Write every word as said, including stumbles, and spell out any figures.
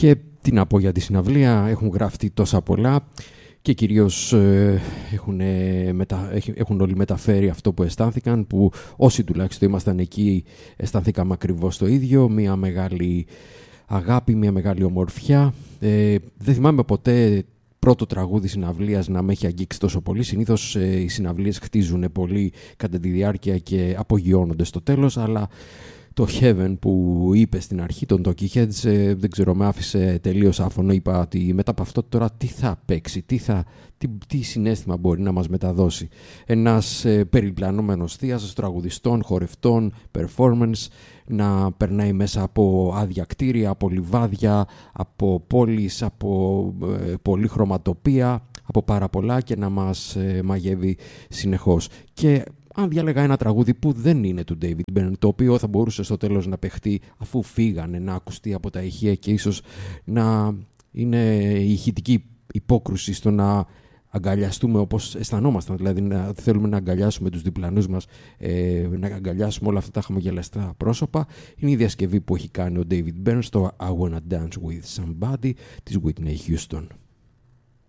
Και τι να πω για τη συναυλία, έχουν γραφτεί τόσα πολλά και κυρίως ε, έχουν, ε, μετα, έχουν όλοι μεταφέρει αυτό που αισθάνθηκαν, που όσοι τουλάχιστον ήμασταν εκεί αισθάνθηκαμε ακριβώς το ίδιο, μια μεγάλη αγάπη, μια μεγάλη ομορφιά. Ε, δεν θυμάμαι ποτέ πρώτο τραγούδι συναυλίας να με έχει αγγίξει τόσο πολύ. Συνήθως ε, οι συναυλίες χτίζουν πολύ κατά τη διάρκεια και απογειώνονται στο τέλος, αλλά το Heaven που είπε στην αρχή, τον Talking Heads, ε, δεν ξέρω, με άφησε τελείως άφωνο. Είπα ότι μετά από αυτό τώρα τι θα παίξει, τι, θα, τι, τι συναίσθημα μπορεί να μας μεταδώσει. Ένας ε, περιπλανόμενος θείασας τραγουδιστών, χορευτών, performance, να περνάει μέσα από άδεια κτίρια, από λιβάδια, από πόλεις, από ε, πολυχρωματοπία, από πάρα πολλά, και να μας ε, μαγεύει συνεχώς. Και αν διάλεγα ένα τραγούδι που δεν είναι του David Byrne, το οποίο θα μπορούσε στο τέλος να παιχτεί αφού φύγανε, να ακουστεί από τα ηχεία και ίσως να είναι η ηχητική υπόκρουση στο να αγκαλιαστούμε όπως αισθανόμασταν, δηλαδή να θέλουμε να αγκαλιάσουμε τους διπλανούς μας, ε, να αγκαλιάσουμε όλα αυτά τα χαμογελαστά πρόσωπα, είναι η διασκευή που έχει κάνει ο David Byrne στο I Wanna Dance With Somebody της Whitney Houston.